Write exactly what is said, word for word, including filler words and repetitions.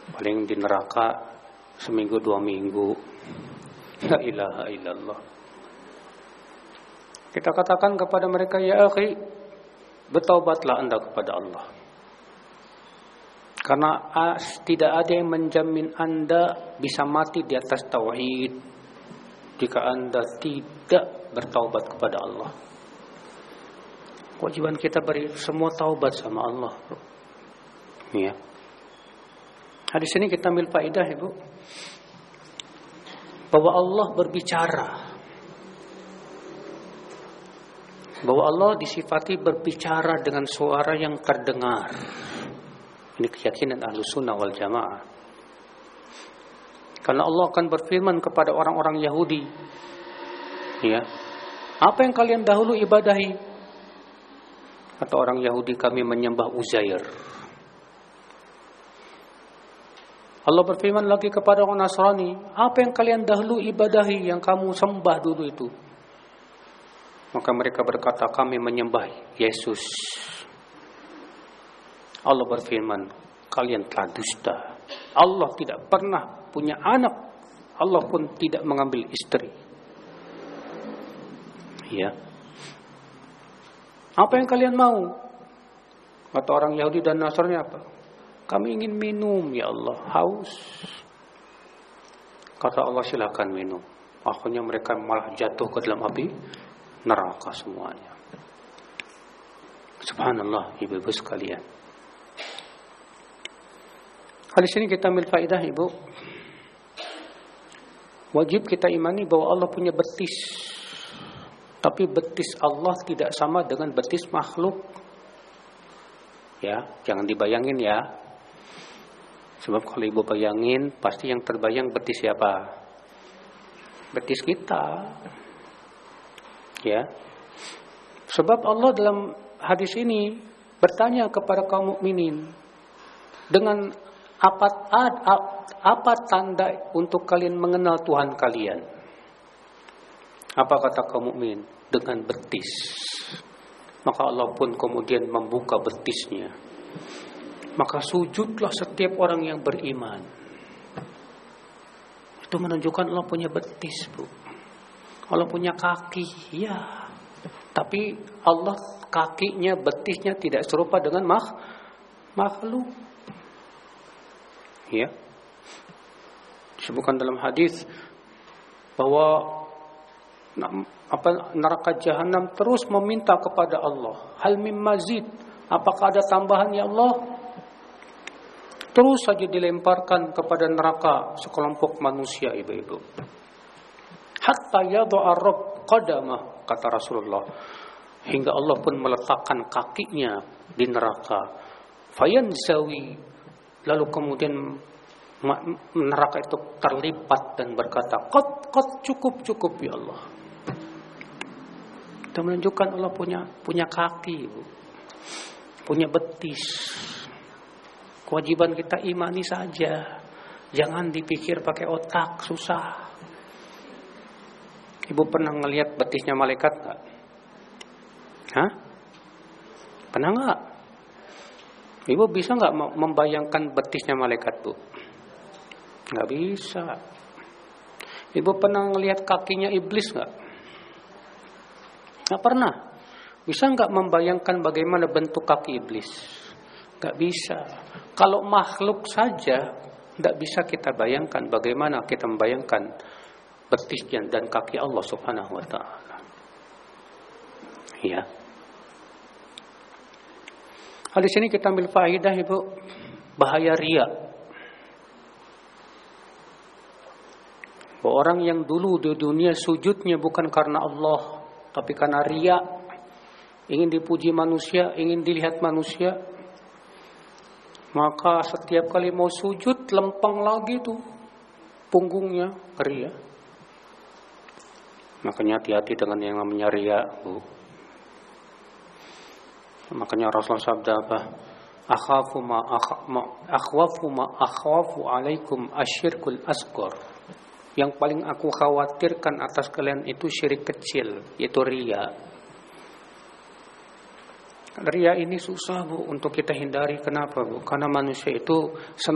paling di neraka seminggu dua minggu. La ilaha illallah. Kita katakan kepada mereka, ya akhi, bertaubatlah anda kepada Allah. Karena tidak ada yang menjamin anda bisa mati di atas tauhid jika anda tidak bertaubat kepada Allah. Kewajiban kita beri semua taubat sama Allah. Ya. Hadis ini kita ambil faedah, Ibu, bahwa Allah berbicara. Bahwa Allah disifati berbicara dengan suara yang terdengar. Ini keyakinan Ahlussunnah wal Jamaah. Karena Allah akan berfirman kepada orang-orang Yahudi, ya, apa yang kalian dahulu ibadahi? Kata orang Yahudi, kami menyembah Uzair. Allah berfirman lagi kepada orang Nasrani, apa yang kalian dahulu ibadahi, yang kamu sembah dulu itu? Maka mereka berkata, kami menyembah Yesus. Allah berfirman, kalian telah dusta. Allah tidak pernah punya anak. Allah pun tidak mengambil istri. Ya. Apa yang kalian mau? Kata orang Yahudi dan Nasrani apa? Kami ingin minum, ya Allah, haus. Kata Allah, silakan minum. Akhirnya mereka malah jatuh ke dalam api neraka semuanya. Subhanallah, ibu-ibu sekalian. Di sini kita ambil faedah, Ibu. Wajib kita imani bahwa Allah punya betis. Tapi betis Allah tidak sama dengan betis makhluk. Ya, jangan dibayangin ya. Sebab kalau Ibu bayangin, pasti yang terbayang betis siapa? Betis kita. Ya. Sebab Allah dalam hadis ini bertanya kepada kaum mukminin, dengan apa apa tanda untuk kalian mengenal Tuhan kalian? Apa kata kaum mukmin? Dengan betis. Maka Allah pun kemudian membuka betisnya. Maka sujudlah setiap orang yang beriman. Itu menunjukkan Allah punya betis, Bu. Allah punya kaki, ya. Tapi Allah kakinya, betisnya tidak serupa dengan makh, makhluk. Ya. Disebutkan dalam hadis bahwa apa neraka jahanam terus meminta kepada Allah, hal mim mazid, apakah ada tambahan ya Allah? Terus saja dilemparkan kepada neraka sekelompok manusia, ibu-ibu. Hatta yad'a rabb qadamah, kata Rasulullah, hingga Allah pun meletakkan kakinya di neraka. Fayanzawi, lalu kemudian neraka itu terlipat dan berkata, qad qad cukup cukup ya Allah. Itu menunjukkan Allah punya punya kaki, Ibu. Punya betis. Kewajiban kita imani saja. Jangan dipikir pakai otak, susah. Ibu pernah ngelihat betisnya malaikat enggak? Hah? Pernah enggak? Ibu bisa enggak membayangkan betisnya malaikat, Bu? Enggak bisa. Ibu pernah ngelihat kakinya iblis enggak? Enggak pernah. Bisa enggak membayangkan bagaimana bentuk kaki iblis? Enggak bisa. Kalau makhluk saja enggak bisa kita bayangkan bagaimana kita membayangkan betisnya dan kaki Allah Subhanahu wa taala. Ya. Di sini kita ambil faedah, Ibu, bahaya riya. Bahwa orang yang dulu di dunia sujudnya bukan karena Allah, tapi karena riya, ingin dipuji manusia, ingin dilihat manusia, maka setiap kali mau sujud lempeng lagi tuh punggungnya, riya. Makanya hati-hati dengan yang namanya riya, Bu. Makanya Rasulullah sabda apa? Akhafu ma akhwafu ma akhwafu alaikum asyirkul asghar. Yang paling aku khawatirkan atas kalian itu syirik kecil, yaitu riya. Riya ini susah, Bu, untuk kita hindari. Kenapa, Bu? Karena manusia itu